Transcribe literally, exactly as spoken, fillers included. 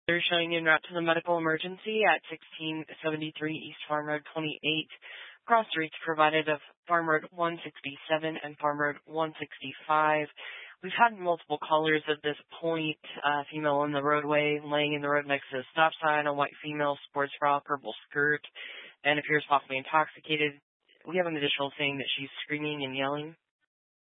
They're showing en route to the medical emergency at sixteen seventy-three East Farm Road twenty-eight. Cross streets provided of Farm Road one sixty-seven and Farm Road one sixty-five. We've had multiple callers at this point. Uh, female on the roadway, laying in the road next to the stop sign, a white female, sports bra, purple skirt, and appears possibly intoxicated. We have an additional saying that she's screaming and yelling.